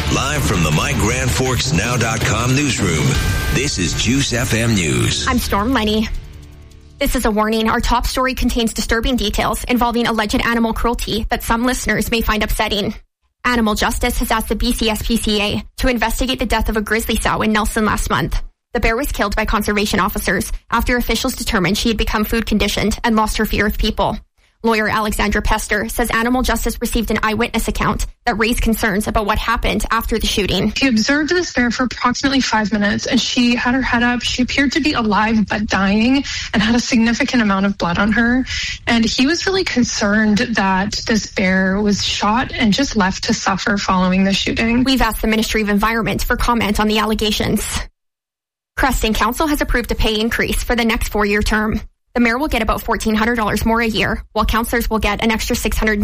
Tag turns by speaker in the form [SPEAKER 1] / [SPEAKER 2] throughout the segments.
[SPEAKER 1] Live from the MyGrandForksNow.com newsroom, this is Juice FM News.
[SPEAKER 2] I'm Storm Lenny. This is a warning. Our top story contains disturbing details involving alleged animal cruelty that some listeners may find upsetting. Animal Justice has asked the BC SPCA to investigate the death of a grizzly sow in Nelson last month. The bear was killed by conservation officers after officials determined she had become food conditioned and lost her fear of people. Lawyer Alexandra Pester says Animal Justice received an eyewitness account that raised concerns about what happened after the shooting.
[SPEAKER 3] He observed this bear for approximately 5 minutes, and she had her head up. She appeared to be alive but dying and had a significant amount of blood on her. And he was really concerned that this bear was shot and just left to suffer following the shooting.
[SPEAKER 2] We've asked the Ministry of Environment for comment on the allegations. Creston Council has approved a pay increase for the next 4-year term. The mayor will get about $1,400 more a year, while councillors will get an extra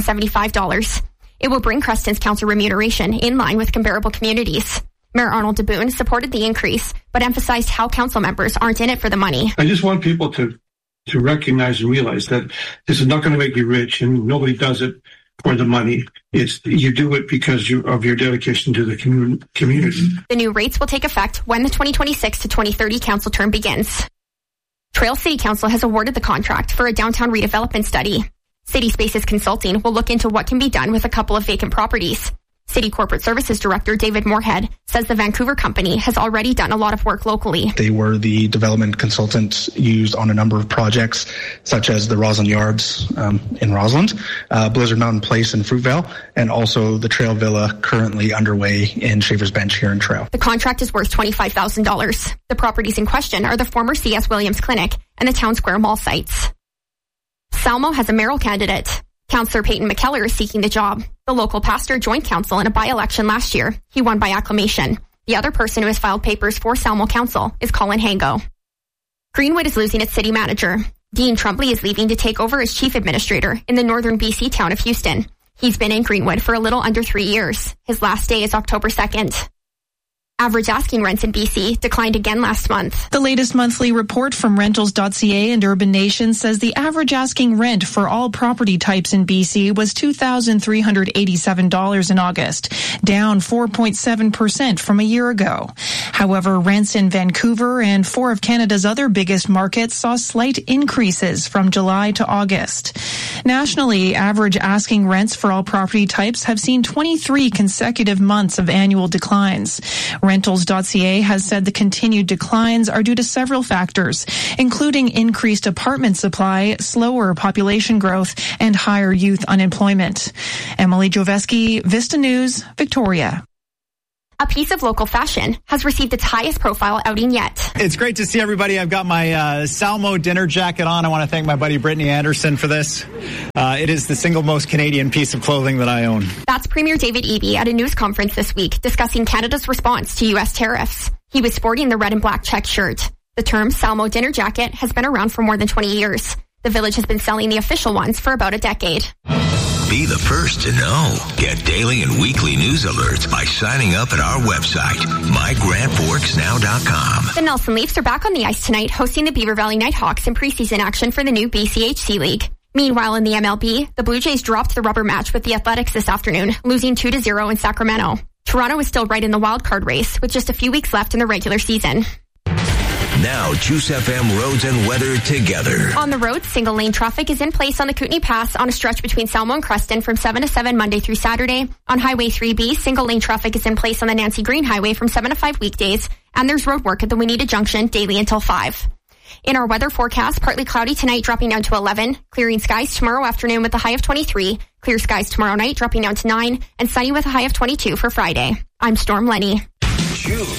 [SPEAKER 2] $675. It will bring Creston's council remuneration in line with comparable communities. Mayor Arnold DeBoon supported the increase, but emphasized how council members aren't in it for the money.
[SPEAKER 4] I just want people to recognize and realize that this is not going to make you rich, and nobody does it for the money. It's you do it because of your dedication to the community.
[SPEAKER 2] The new rates will take effect when the 2026 to 2030 council term begins. Trail City Council has awarded the contract for a downtown redevelopment study. City Spaces Consulting will look into what can be done with a couple of vacant properties. City Corporate Services Director David Moorhead says the Vancouver company has already done a lot of work locally.
[SPEAKER 5] They were the development consultants used on a number of projects, such as the Roslyn Yards in Roslyn, Blizzard Mountain Place in Fruitvale, and also the Trail Villa currently underway in Shavers Bench here in Trail.
[SPEAKER 2] The contract is worth $25,000. The properties in question are the former C.S. Williams Clinic and the Town Square Mall sites. Salmo has a mayoral candidate. Councillor Peyton McKellar is seeking the job. The local pastor joined council in a by-election last year. He won by acclamation. The other person who has filed papers for Salmo Council is Colin Hango. Greenwood is losing its city manager. Dean Trumbley is leaving to take over as chief administrator in the northern BC town of Houston. He's been in Greenwood for a little under 3 years. His last day is October 2nd. Average asking rents in BC declined again last month.
[SPEAKER 6] The latest monthly report from Rentals.ca and Urban Nation says the average asking rent for all property types in BC was $2,387 in August, down 4.7% from a year ago. However, rents in Vancouver and 4 of Canada's other biggest markets saw slight increases from July to August. Nationally, average asking rents for all property types have seen 23 consecutive months of annual declines. Rentals.ca has said the continued declines are due to several factors, including increased apartment supply, slower population growth, and higher youth unemployment. Emily Joveski, Vista News, Victoria.
[SPEAKER 2] A piece of local fashion has received its highest profile outing yet.
[SPEAKER 7] It's great to see everybody. I've got my Salmo dinner jacket on. I want to thank my buddy Brittany Anderson for this. It is the single most Canadian piece of clothing that I own.
[SPEAKER 2] That's Premier David Eby at a news conference this week discussing Canada's response to U.S. tariffs. He was sporting the red and black check shirt. The term Salmo dinner jacket has been around for more than 20 years. The Village has been selling the official ones for about a decade.
[SPEAKER 1] Be the first to know. Get daily and weekly news alerts by signing up at our website, MyGrandForksNow.com.
[SPEAKER 2] The Nelson Leafs are back on the ice tonight, hosting the Beaver Valley Nighthawks in preseason action for the new BCHC League. Meanwhile, in the MLB, the Blue Jays dropped the rubber match with the Athletics this afternoon, losing 2-0 in Sacramento. Toronto is still right in the wild card race, with just a few weeks left in the regular season.
[SPEAKER 1] Now, Juice FM roads and weather together.
[SPEAKER 2] On the road, single lane traffic is in place on the Kootenay Pass on a stretch between Salmo and Creston from 7 to 7 Monday through Saturday. On Highway 3B, single lane traffic is in place on the Nancy Green Highway from 7 to 5 weekdays. And there's road work at the Wineta Junction daily until 5. In our weather forecast, partly cloudy tonight, dropping down to 11. Clearing skies tomorrow afternoon with a high of 23. Clear skies tomorrow night, dropping down to 9. And sunny with a high of 22 for Friday. I'm Storm Lenny.